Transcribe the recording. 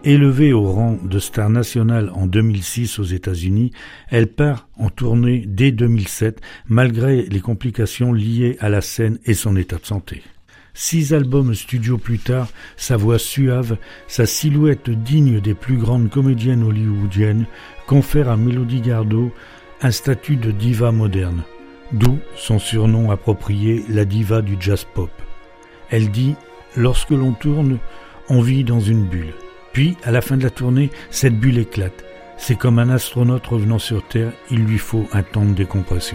Élevée au rang de star nationale en 2006 aux États-Unis, elle part en tournée dès 2007 malgré les complications liées à la scène et son état de santé. 6 albums studio plus tard, sa voix suave, sa silhouette digne des plus grandes comédiennes hollywoodiennes confère à Melody Gardot un statut de diva moderne, d'où son surnom approprié, la diva du jazz pop. Elle dit « Lorsque l'on tourne, on vit dans une bulle. Puis, à la fin de la tournée, cette bulle éclate. C'est comme un astronaute revenant sur Terre, il lui faut un temps de décompression. »